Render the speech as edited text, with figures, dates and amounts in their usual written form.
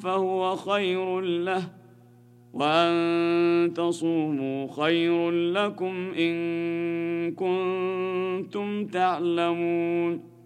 فهو خير له، وأن تصوموا خير لكم إن كنتم تعلمون.